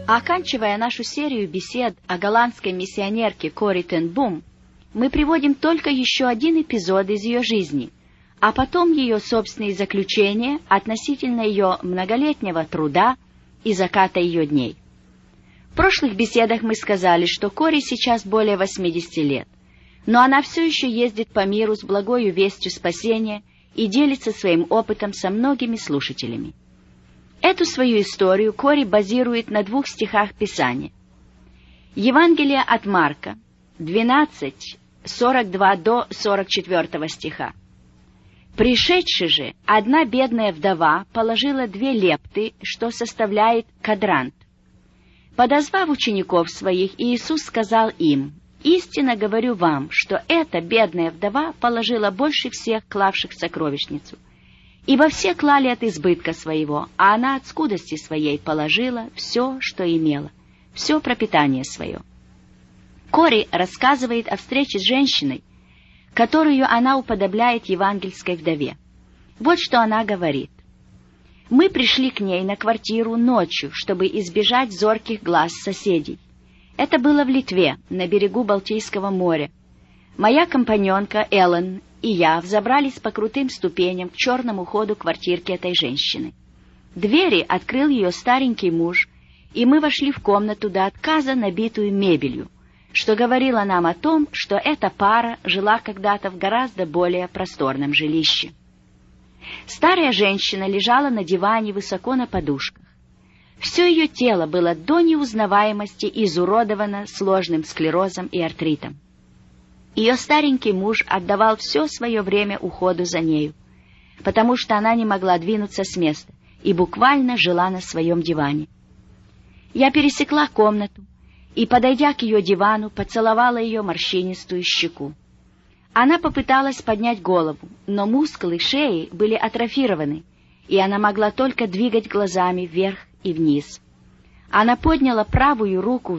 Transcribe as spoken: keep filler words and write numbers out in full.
Оканчивая нашу серию бесед о голландской миссионерке Корrie Ten Boom, мы приводим только еще один эпизод из ее жизни, а потом ее собственные заключения относительно ее многолетнего труда и заката ее дней. В прошлых беседах мы сказали, что Корrie сейчас более восьмидесяти лет, но она все еще ездит по миру с благою вестью спасения и делится своим опытом со многими слушателями. Эту свою историю Корrie базирует на двух стихах Писания. Евангелие от Марка, двенадцать, сорок два до сорок четвёртого стиха. «Пришедши же, одна бедная вдова положила две лепты, что составляет квадрант. Подозвав учеников своих, Иисус сказал им: «Истинно говорю вам, что эта бедная вдова положила больше всех клавших в сокровищницу. Ибо все клали от избытка своего, а она от скудости своей положила все, что имела, все пропитание свое». Корrie рассказывает о встрече с женщиной, которую она уподобляет евангельской вдове. Вот что она говорит. «Мы пришли к ней на квартиру ночью, чтобы избежать зорких глаз соседей. Это было в Литве, на берегу Балтийского моря. Моя компаньонка Эллен и я взобрались по крутым ступеням к черному ходу квартирки этой женщины. Двери открыл ее старенький муж, и мы вошли в комнату до отказа, набитую мебелью, что говорило нам о том, что эта пара жила когда-то в гораздо более просторном жилище. Старая женщина лежала на диване высоко на подушках. Все ее тело было до неузнаваемости изуродовано сложным склерозом и артритом. Ее старенький муж отдавал все свое время уходу за нею, потому что она не могла двинуться с места и буквально жила на своем диване. Я пересекла комнату и, подойдя к ее дивану, поцеловала ее морщинистую щеку. Она попыталась поднять голову, но мускулы шеи были атрофированы, и она могла только двигать глазами вверх и вниз. Она подняла правую руку